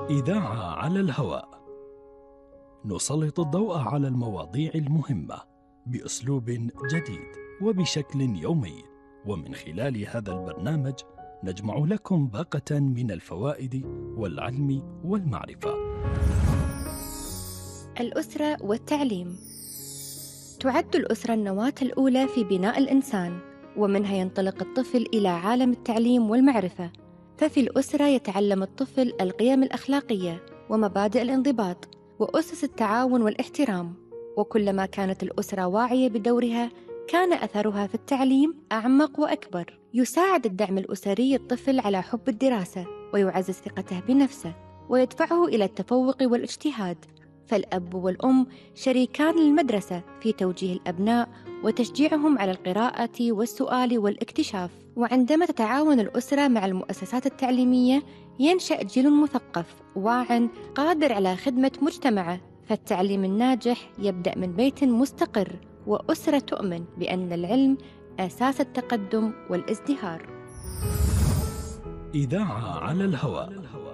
إذاعة على الهواء، نسلط الضوء على المواضيع المهمة بأسلوب جديد وبشكل يومي، ومن خلال هذا البرنامج نجمع لكم باقة من الفوائد والعلم والمعرفة. الأسرة والتعليم. تعد الأسرة النواة الأولى في بناء الإنسان، ومنها ينطلق الطفل إلى عالم التعليم والمعرفة. ففي الأسرة يتعلم الطفل القيم الأخلاقية ومبادئ الانضباط وأسس التعاون والاحترام، وكلما كانت الأسرة واعية بدورها كان أثرها في التعليم أعمق وأكبر. يساعد الدعم الأسري الطفل على حب الدراسة ويعزز ثقته بنفسه ويدفعه إلى التفوق والاجتهاد. فالأب والأم شريكان للمدرسة في توجيه الأبناء وتشجيعهم على القراءة والسؤال والاكتشاف. وعندما تتعاون الأسرة مع المؤسسات التعليمية ينشأ جيل مثقف واعٍ قادر على خدمة مجتمعه. فالتعليم الناجح يبدأ من بيت مستقر وأسرة تؤمن بأن العلم أساس التقدم والازدهار. إذاعة على الهواء.